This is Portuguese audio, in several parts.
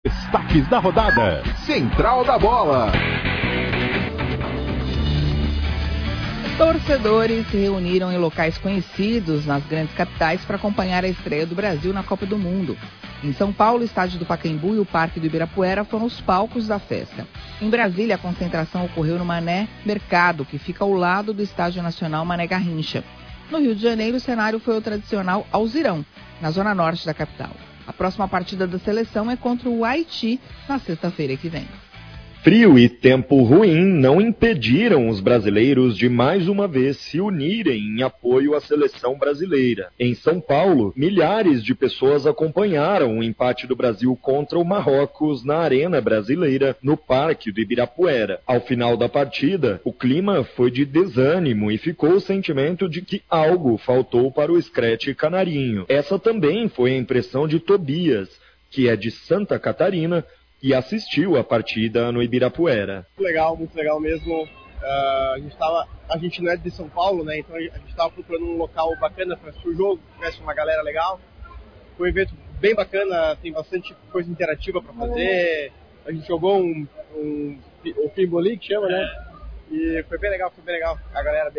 Destaques da rodada. Central da Bola. Torcedores se reuniram em locais conhecidos nas grandes capitais para acompanhar a estreia do Brasil na Copa do Mundo. Em São Paulo, o estádio do Pacaembu e o Parque do Ibirapuera foram os palcos da festa. Em Brasília, a concentração ocorreu no Mané Mercado, que fica ao lado do Estádio Nacional Mané Garrincha. No Rio de Janeiro, o cenário foi o tradicional Alzirão, na zona norte da capital. A próxima partida da seleção é contra o Haiti, na sexta-feira que vem. Frio e tempo ruim não impediram os brasileiros de mais uma vez se unirem em apoio à seleção brasileira. Em São Paulo, milhares de pessoas acompanharam o empate do Brasil contra o Marrocos na Arena Brasileira, no Parque do Ibirapuera. Ao final da partida, o clima foi de desânimo e ficou o sentimento de que algo faltou para o Screte Canarinho. Essa também foi a impressão de Tobias, que é de Santa Catarina, e assistiu a partida no Ibirapuera. Muito legal mesmo. A gente não é de São Paulo, né? Então a gente estava procurando um local bacana para assistir o jogo, que tivesse uma galera legal. Foi um evento bem bacana, tem bastante coisa interativa para fazer. A gente jogou o Pinball League, que chama, né? E foi bem legal. A galera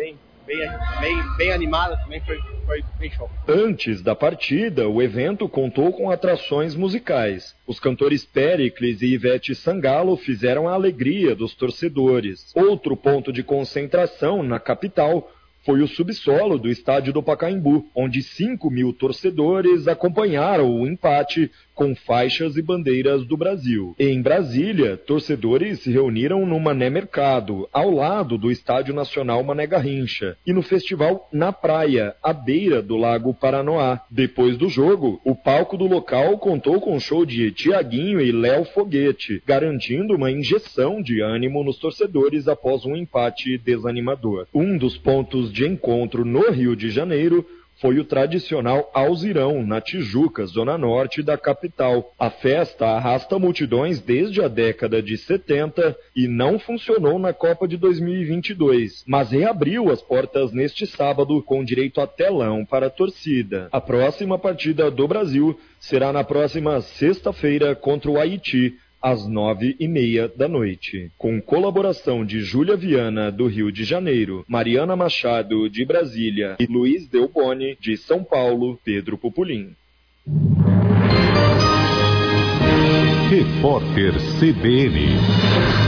bem animada também, foi bem show. Antes da partida, o evento contou com atrações musicais. Os cantores Péricles e Ivete Sangalo fizeram a alegria dos torcedores. Outro ponto de concentração na capital foi o subsolo do estádio do Pacaembu, onde 5.000 torcedores acompanharam o empate com faixas e bandeiras do Brasil. Em Brasília, torcedores se reuniram no Mané Mercado, ao lado do Estádio Nacional Mané Garrincha, e no festival Na Praia, à beira do Lago Paranoá. Depois do jogo, o palco do local contou com o show de Tiaguinho e Léo Foguete, garantindo uma injeção de ânimo nos torcedores após um empate desanimador. Um dos pontos de encontro no Rio de Janeiro foi o tradicional Alzirão, na Tijuca, zona norte da capital. A festa arrasta multidões desde a década de 70 e não funcionou na Copa de 2022, mas reabriu as portas neste sábado com direito a telão para a torcida. A próxima partida do Brasil será na próxima sexta-feira contra o Haiti, às 9h30 da noite. Com colaboração de Júlia Viana, do Rio de Janeiro, Mariana Machado, de Brasília, e Luiz Delboni, de São Paulo, Pedro Pupulim. Repórter CBN.